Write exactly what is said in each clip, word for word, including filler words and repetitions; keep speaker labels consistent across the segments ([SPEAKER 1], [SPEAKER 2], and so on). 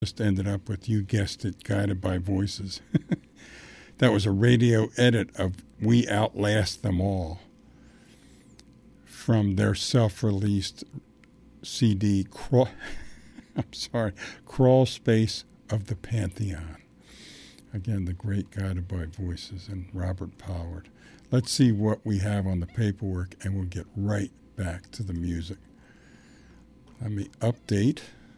[SPEAKER 1] just ended up with, you guessed it, Guided by Voices. That was a radio edit of We Outlast Them All from their self-released C D, Crawl, I'm sorry, Crawl Space of the Pantheon. Again, the great Guided by Voices and Robert Pollard. Let's see what we have on the paperwork, and we'll get right back to the music. Let me update.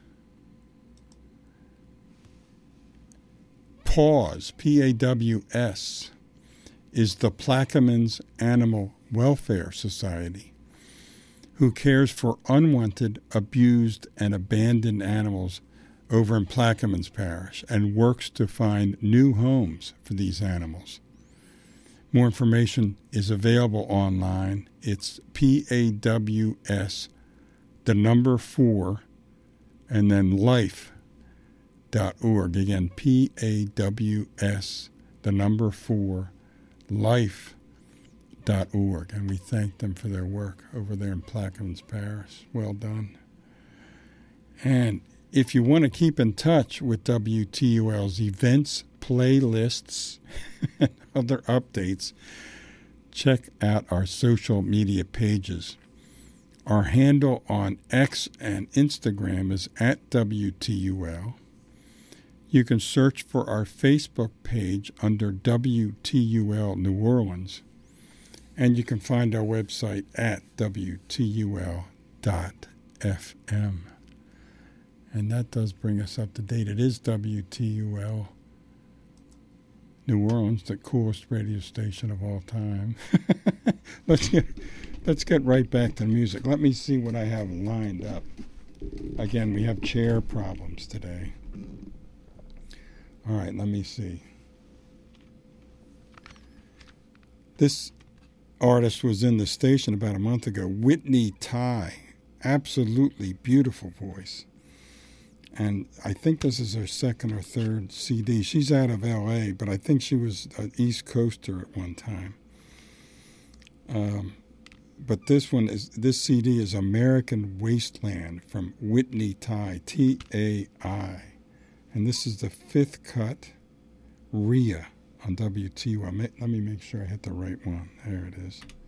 [SPEAKER 1] PAWS, P A W S, is the Plaquemines Animal Welfare Society, who cares for unwanted, abused, and abandoned animals over in Plaquemines Parish and works to find new homes for these animals. More information is available online. It's P A W S, the number four, and then life dot org. Again, P A W S, the number four, life dot org. And we thank them for their work over there in Plaquemines Parish. Well done. And if you want to keep in touch with W T U L's events, playlists, and other updates, check out our social media pages. Our handle on X and Instagram is at W T U L. You can search for our Facebook page under W T U L New Orleans, and you can find our website at W T U L dot F M. And that does bring us up to date. It is W T U L New Orleans, the coolest radio station of all time. let's get let's get right back to the music. Let me see what I have lined up. Again, we have chair problems today. All right, let me see. This artist was in the station about a month ago, Whitney Ty. Absolutely beautiful voice. And I think this is her second or third C D. She's out of L A, but I think she was an East Coaster at one time. Um, but this one is this C D is American Wasteland from Whitney Ty, T A I. And this is the fifth cut, R I A, on W T U L. Let me make sure I hit the right one. There it is.